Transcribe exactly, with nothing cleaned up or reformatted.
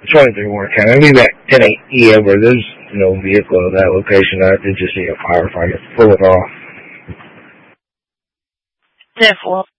twenty-three Warren County. I'll be back ten a m where there's no vehicle at that location. I did just see a firefighter pull it off. ten four.